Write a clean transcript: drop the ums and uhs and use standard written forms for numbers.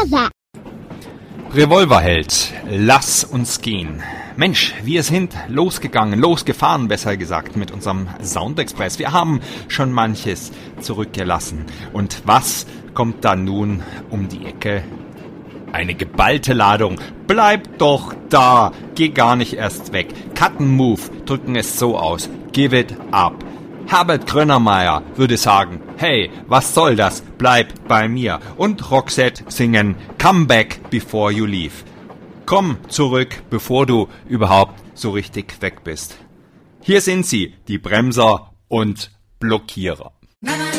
Revolver. Revolverheld, lass uns gehen. Mensch, wir sind losgefahren, besser gesagt, mit unserem Soundexpress. Wir haben schon manches zurückgelassen. Und was kommt da nun um die Ecke? Eine geballte Ladung. Bleib doch da. Geh gar nicht erst weg. Cut and Move drücken es so aus. Give it up. Herbert Grönemeyer würde sagen, hey, was soll das? Bleib bei mir. Und Roxette singen, come back before you leave. Komm zurück, bevor du überhaupt so richtig weg bist. Hier sind sie, die Bremser und Blockierer.